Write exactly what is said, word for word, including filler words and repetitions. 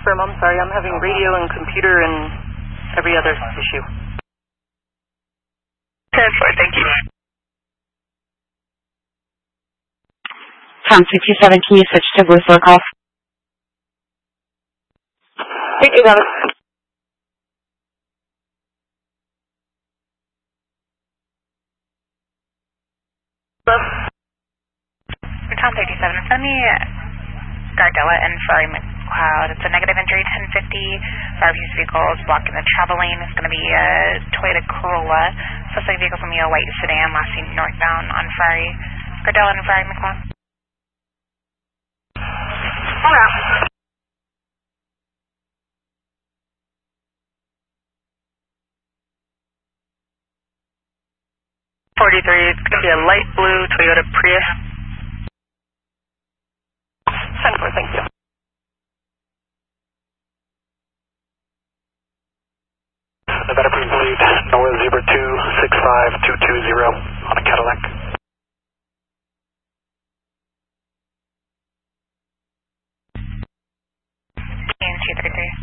affirm, I'm sorry, I'm having radio and computer and every other issue. ten four, thank you. Tom two two seven, can you switch to Blue Circle? three two seven. Hello? Tom thirty-seven, send me Gardella and Ferrari McLeod. It's a negative entry, ten fifty. Five use vehicles blocking the travel lane. It's going to be a Toyota Corolla. Suspect vehicle from a white sedan, last seen northbound on Ferrari. Gardella and Ferrari McLeod. Hold on. forty-three, it's going to be a light blue Toyota Prius. ten four, thank you. Nevada Police lead, North Zebra two six five two two zero on a Cadillac. two three three.